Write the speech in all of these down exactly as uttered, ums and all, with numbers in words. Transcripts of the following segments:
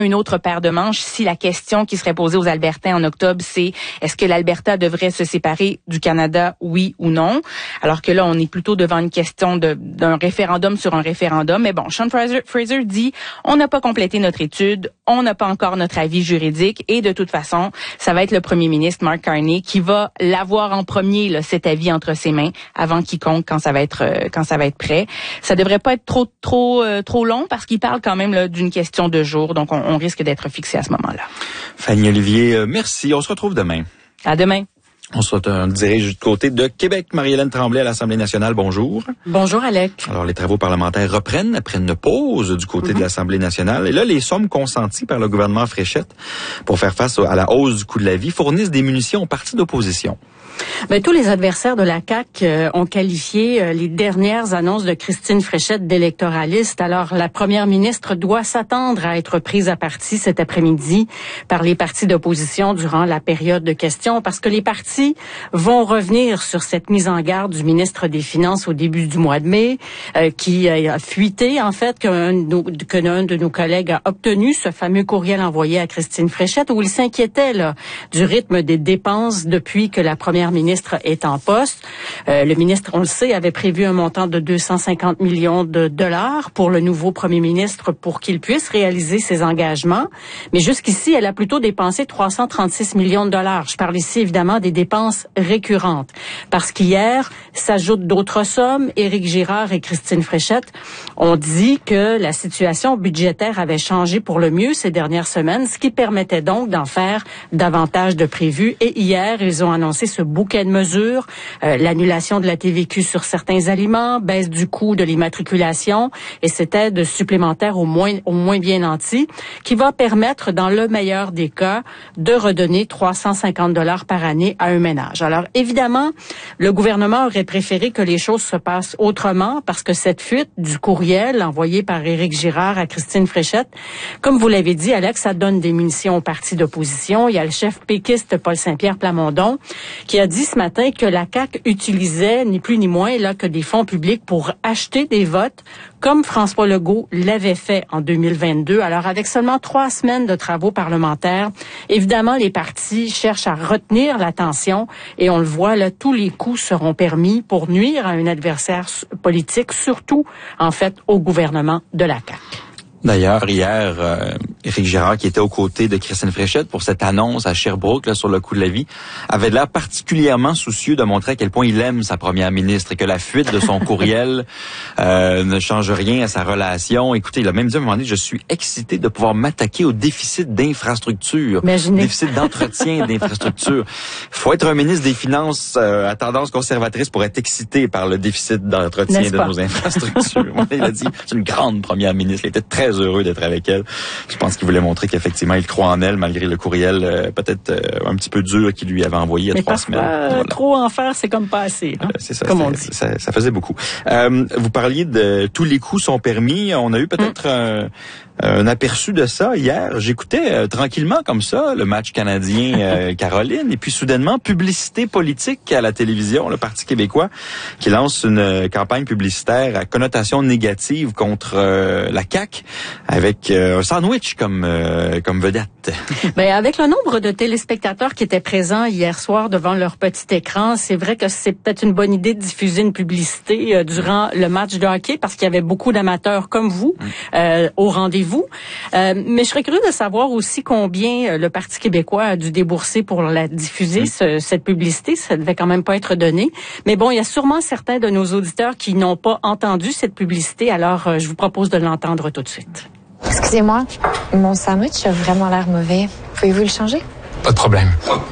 une autre paire de manches si la question qui serait posée aux Albertains en octobre, c'est est-ce que l'Alberta devrait se séparer du Canada, oui ou non? Alors que là, on est plutôt devant une question de, d'un référendum sur un référendum. Mais bon, Sean Fraser, Fraser dit, on n'a pas complété notre étude, on n'a pas encore notre avis juridique et de toute façon, ça va être le premier ministre Mark Carney qui va l'avoir en premier, là, cet avis entre ses mains avant quiconque quand ça va être euh, quand ça va être prêt. Ça devrait pas être trop trop euh, trop long parce qu'il parle quand même là, d'une question de jours. Donc, on, on risque d'être fixé à ce moment-là. Fanny Olivier, euh, merci. On se retrouve demain. À demain. On se dirige du côté de Québec. Marie-Hélène Tremblay à l'Assemblée nationale, bonjour. Bonjour, Alec. Alors, les travaux parlementaires reprennent après une pause du côté mm-hmm. de l'Assemblée nationale. Et là, les sommes consenties par le gouvernement Fréchette pour faire face à la hausse du coût de la vie fournissent des munitions aux partis d'opposition. Ben, tous les adversaires de la C A Q euh, ont qualifié euh, les dernières annonces de Christine Fréchette d'électoralistes. Alors, la première ministre doit s'attendre à être prise à partie cet après-midi par les partis d'opposition durant la période de questions parce que les partis vont revenir sur cette mise en garde du ministre des Finances au début du mois de mai euh, qui a fuité, en fait, qu'un de, nos, qu'un de nos collègues a obtenu ce fameux courriel envoyé à Christine Fréchette où il s'inquiétait là, du rythme des dépenses depuis que la première ministre est en poste. Euh, le ministre, on le sait, avait prévu un montant de deux cent cinquante millions de dollars pour le nouveau premier ministre pour qu'il puisse réaliser ses engagements. Mais jusqu'ici, elle a plutôt dépensé trois cent trente-six millions de dollars. Je parle ici évidemment des dépenses récurrentes. Parce qu'hier, s'ajoutent d'autres sommes. Éric Girard et Christine Fréchette ont dit que la situation budgétaire avait changé pour le mieux ces dernières semaines, ce qui permettait donc d'en faire davantage de prévu. Et hier, ils ont annoncé ce bouquet de mesures, euh, l'annulation de la T V Q sur certains aliments, baisse du coût de l'immatriculation et cette aide supplémentaire au moins au moins bien nanti qui va permettre, dans le meilleur des cas, de redonner trois cent cinquante dollars par année à un ménage. Alors, évidemment, le gouvernement aurait préféré que les choses se passent autrement parce que cette fuite du courriel envoyé par Éric Girard à Christine Fréchette, comme vous l'avez dit, Alex, ça donne des munitions au parti d'opposition. Il y a le chef péquiste Paul Saint-Pierre Plamondon qui a dit ce matin que la C A Q utilisait ni plus ni moins là que des fonds publics pour acheter des votes, comme François Legault l'avait fait en deux mille vingt-deux. Alors, avec seulement trois semaines de travaux parlementaires, évidemment, les partis cherchent à retenir l'attention et on le voit, là, tous les coups seront permis pour nuire à un adversaire politique, surtout, en fait, au gouvernement de la C A Q. D'ailleurs, hier, euh, Éric Girard, qui était aux côtés de Christine Fréchette pour cette annonce à Sherbrooke là, sur le coût de la vie, avait l'air particulièrement soucieux de montrer à quel point il aime sa première ministre et que la fuite de son courriel euh, ne change rien à sa relation. Écoutez, il a même dit à un moment donné, je suis excité de pouvoir m'attaquer au déficit d'infrastructure, Imaginez. déficit d'entretien d'infrastructure. Il faut être un ministre des Finances euh, à tendance conservatrice pour être excité par le déficit d'entretien de nos infrastructures. Il a dit, c'est une grande première ministre. Il était très heureux d'être avec elle. Je pense qu'il voulait montrer qu'effectivement, il croit en elle, malgré le courriel euh, peut-être euh, un petit peu dur qu'il lui avait envoyé il y a Mais trois parfois, semaines. Voilà. Trop en faire, c'est comme pas assez. Hein? Euh, c'est ça, comme c'est, on dit. Ça, ça faisait beaucoup. Euh, vous parliez de tous les coups sont permis. On a eu peut-être mm. un, un aperçu de ça hier. J'écoutais euh, tranquillement comme ça le match canadien-Caroline euh, et puis soudainement, publicité politique à la télévision, le Parti québécois qui lance une euh, campagne publicitaire à connotation négative contre euh, la C A Q avec euh, un sandwich comme euh, comme vedette. Ben avec le nombre de téléspectateurs qui étaient présents hier soir devant leur petit écran, c'est vrai que c'est peut-être une bonne idée de diffuser une publicité euh, durant le match de hockey parce qu'il y avait beaucoup d'amateurs comme vous euh, au rendez-vous. Euh, mais je serais curieux de savoir aussi combien le Parti québécois a dû débourser pour la diffuser, ce, cette publicité. Ça devait quand même pas être donné. Mais bon, il y a sûrement certains de nos auditeurs qui n'ont pas entendu cette publicité, alors euh, je vous propose de l'entendre tout de suite. Excusez-moi, mon sandwich a vraiment l'air mauvais. Pouvez-vous le changer? Pas de problème.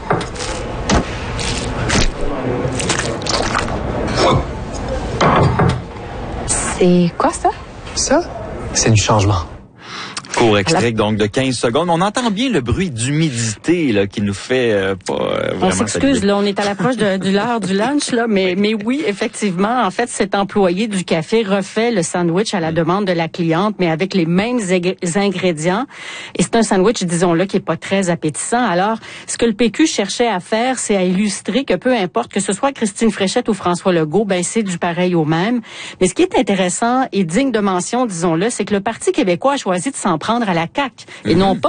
C'est quoi ça? Ça, c'est du changement. Court extrait donc de quinze secondes. On entend bien le bruit d'humidité là qui nous fait euh, pas euh, vraiment. On s'excuse là, on est à l'approche de, de l'heure du lunch là, mais mais oui, effectivement, en fait, cet employé du café refait le sandwich à la demande de la cliente, mais avec les mêmes ingrédients. Et c'est un sandwich, disons-le, qui est pas très appétissant. Alors, ce que le P Q cherchait à faire, c'est à illustrer que peu importe que ce soit Christine Fréchette ou François Legault, ben c'est du pareil au même. Mais ce qui est intéressant et digne de mention, disons-le, c'est que le Parti québécois a choisi de s'en prendre prendre à la C A Q et non pas